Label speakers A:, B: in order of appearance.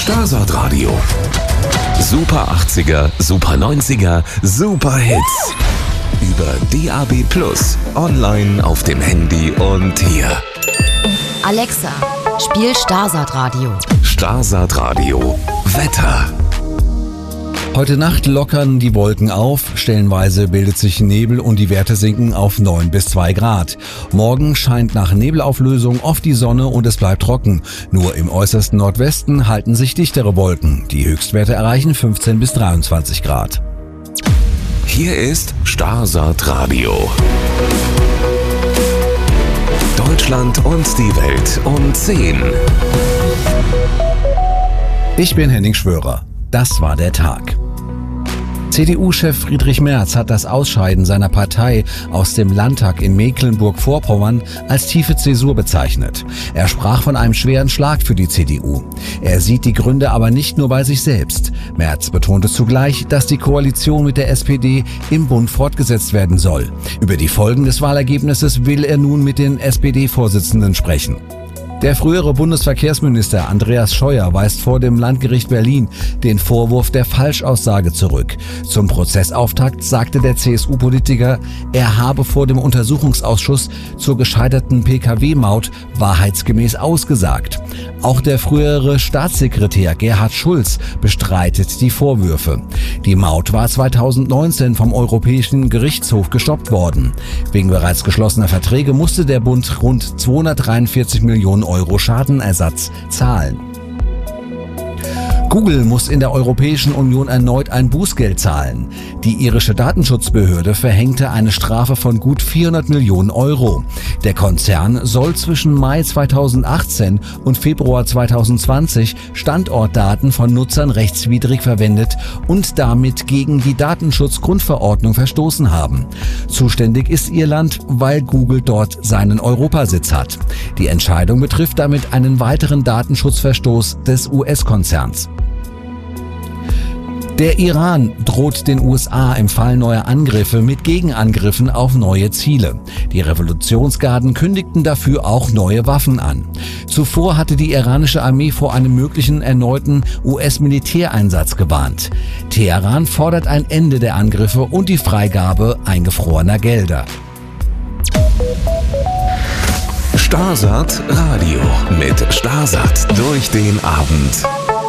A: Starsat Radio. Super 80er, Super 90er, Super Hits. Über DAB+, online auf dem Handy und hier.
B: Alexa, spiel Starsat Radio.
A: Starsat Radio. Wetter.
C: Heute Nacht lockern die Wolken auf, stellenweise bildet sich Nebel und die Werte sinken auf 9 bis 2 Grad. Morgen scheint nach Nebelauflösung oft die Sonne und es bleibt trocken. Nur im äußersten Nordwesten halten sich dichtere Wolken. Die Höchstwerte erreichen 15 bis 23 Grad.
A: Hier ist Starsat Radio. Deutschland und die Welt um 10.
C: Ich bin Henning Schwörer. Das war der Tag. CDU-Chef Friedrich Merz hat das Ausscheiden seiner Partei aus dem Landtag in Mecklenburg-Vorpommern als tiefe Zäsur bezeichnet. Er sprach von einem schweren Schlag für die CDU. Er sieht die Gründe aber nicht nur bei sich selbst. Merz betonte zugleich, dass die Koalition mit der SPD im Bund fortgesetzt werden soll. Über die Folgen des Wahlergebnisses will er nun mit den SPD-Vorsitzenden sprechen. Der frühere Bundesverkehrsminister Andreas Scheuer weist vor dem Landgericht Berlin den Vorwurf der Falschaussage zurück. Zum Prozessauftakt sagte der CSU-Politiker, er habe vor dem Untersuchungsausschuss zur gescheiterten Pkw-Maut wahrheitsgemäß ausgesagt. Auch der frühere Staatssekretär Gerhard Schulz bestreitet die Vorwürfe. Die Maut war 2019 vom Europäischen Gerichtshof gestoppt worden. Wegen bereits geschlossener Verträge musste der Bund rund 243 Millionen Euro Schadenersatz zahlen. Google muss in der Europäischen Union erneut ein Bußgeld zahlen. Die irische Datenschutzbehörde verhängte eine Strafe von gut 400 Millionen Euro. Der Konzern soll zwischen Mai 2018 und Februar 2020 Standortdaten von Nutzern rechtswidrig verwendet und damit gegen die Datenschutzgrundverordnung verstoßen haben. Zuständig ist Irland, weil Google dort seinen Europasitz hat. Die Entscheidung betrifft damit einen weiteren Datenschutzverstoß des US-Konzerns. Der Iran droht den USA im Fall neuer Angriffe mit Gegenangriffen auf neue Ziele. Die Revolutionsgarden kündigten dafür auch neue Waffen an. Zuvor hatte die iranische Armee vor einem möglichen erneuten US-Militäreinsatz gewarnt. Teheran fordert ein Ende der Angriffe und die Freigabe eingefrorener Gelder.
A: Starsat Radio mit Starsat durch den Abend.